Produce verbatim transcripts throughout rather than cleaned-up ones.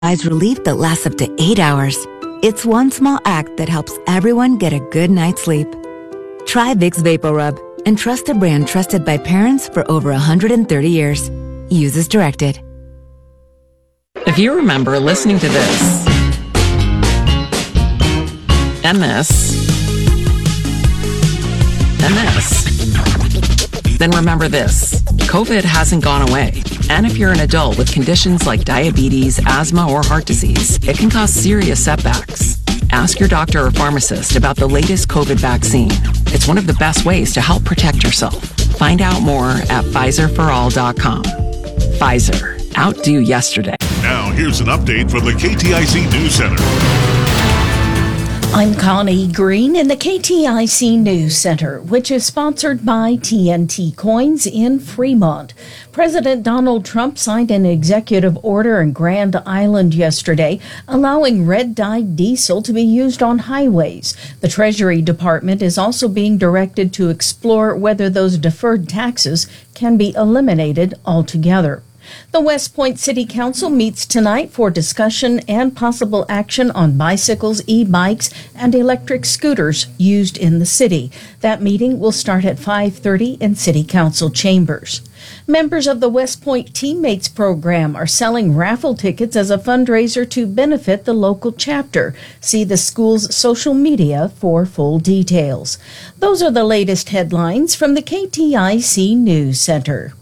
provides relief that lasts up to eight hours. It's one small act that helps everyone get a good night's sleep. Try Vicks VapoRub and trust a brand trusted by parents for over one hundred thirty years. Use as directed. If you remember listening to this and this and this, then remember this. COVID hasn't gone away. And if you're an adult with conditions like diabetes, asthma, or heart disease, it can cause serious setbacks. Ask your doctor or pharmacist about the latest COVID vaccine. It's one of the best ways to help protect yourself. Find out more at Pfizer for all dot com. Pfizer. Outdo yesterday. Now, here's an update from the K T I C News Center. I'm Connie Green in the K T I C News Center, which is sponsored by T N T Coins in Fremont. President Donald Trump signed an executive order in Grand Island yesterday, allowing red-dyed diesel to be used on highways. The Treasury Department is also being directed to explore whether those deferred taxes can be eliminated altogether. The West Point City Council meets tonight for discussion and possible action on bicycles, e-bikes, and electric scooters used in the city. That meeting will start at five thirty in City Council chambers. Members of the West Point Teammates program are selling raffle tickets as a fundraiser to benefit the local chapter. See the school's social media for full details. Those are the latest headlines from the K T I C News Center.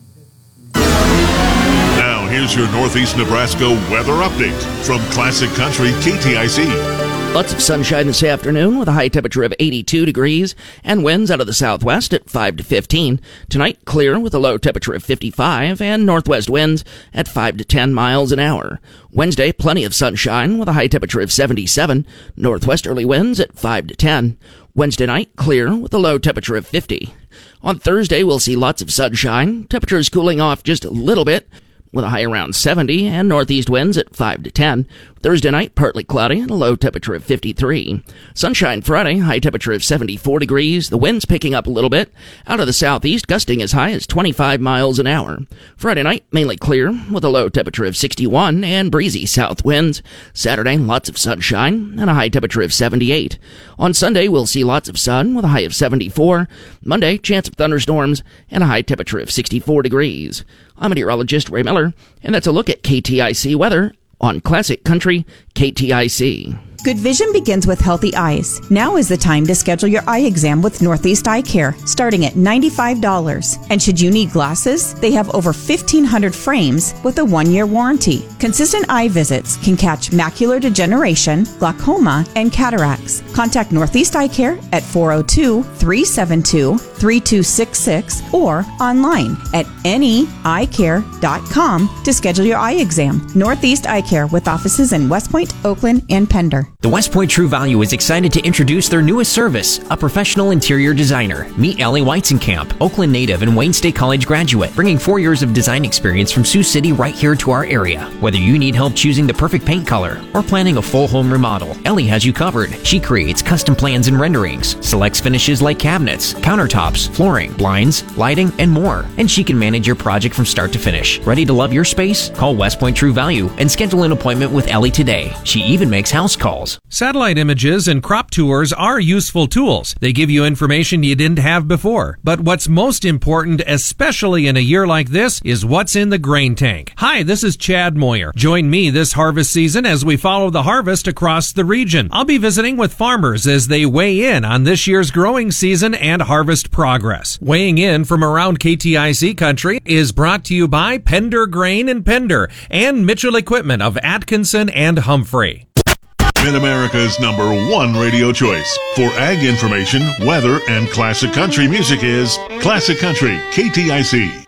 Here's your Northeast Nebraska weather update from Classic Country K T I C. Lots of sunshine this afternoon with a high temperature of eighty-two degrees and winds out of the southwest at five to fifteen. Tonight, clear with a low temperature of fifty-five and northwest winds at five to ten miles an hour. Wednesday, plenty of sunshine with a high temperature of seventy-seven. Northwesterly winds at five to ten. Wednesday night, clear with a low temperature of fifty. On Thursday, we'll see lots of sunshine. Temperatures cooling off just a little bit, with a high around seventy and northeast winds at five to ten. Thursday night, partly cloudy and a low temperature of fifty-three. Sunshine Friday, high temperature of seventy-four degrees. The wind's picking up a little bit. Out of the southeast, gusting as high as twenty-five miles an hour. Friday night, mainly clear with a low temperature of sixty-one and breezy south winds. Saturday, lots of sunshine and a high temperature of seventy-eight. On Sunday, we'll see lots of sun with a high of seventy-four. Monday, chance of thunderstorms and a high temperature of sixty-four degrees. I'm meteorologist Ray Miller, and that's a look at K T I C weather on Classic Country K T I C. Good vision begins with healthy eyes. Now is the time to schedule your eye exam with Northeast Eye Care, starting at ninety-five dollars. And should you need glasses, they have over fifteen hundred frames with a one-year warranty. Consistent eye visits can catch macular degeneration, glaucoma, and cataracts. Contact Northeast Eye Care at four oh two, three seven two, three two six six or online at any eye care dot com to schedule your eye exam. Northeast Eye Care with offices in West Point, Oakland, and Pender. The West Point True Value is excited to introduce their newest service, a professional interior designer. Meet Ellie Weizenkamp, Oakland native and Wayne State College graduate, bringing four years of design experience from Sioux City right here to our area. Whether you need help choosing the perfect paint color or planning a full home remodel, Ellie has you covered. She creates custom plans and renderings, selects finishes like cabinets, countertops, flooring, blinds, lighting, and more. And she can manage your project from start to finish. Ready to love your space? Call West Point True Value and schedule an appointment with Ellie today. She even makes house calls. Satellite images and crop tours are useful tools. They give you information you didn't have before. But what's most important, especially in a year like this, is what's in the grain tank. Hi, this is Chad Moyer. Join me this harvest season as we follow the harvest across the region. I'll be visiting with farmers as they weigh in on this year's growing season and harvest progress. Weighing in from around K T I C country is brought to you by Pender Grain and Pender and Mitchell Equipment of Atkinson and Humphrey. Mid-America's number one radio choice for ag information, weather, and classic country music is Classic Country K T I C.